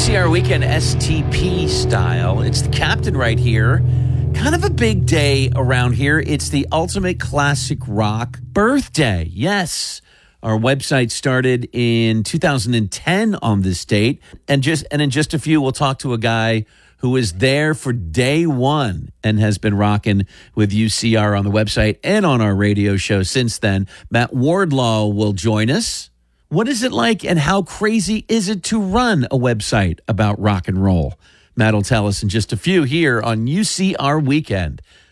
UCR Weekend STP style. It's the captain right here. Kind of a big day around here. It's the Ultimate Classic Rock birthday. Yes. Our website started in 2010 on this date. And in just a few, we'll talk to a guy who was there for day one and has been rocking with UCR on the website and on our radio show since then. Matt Wardlaw will join us. What is it like and how crazy is it to run a website about rock and roll? Matt will tell us in just a few here on UCR Weekend.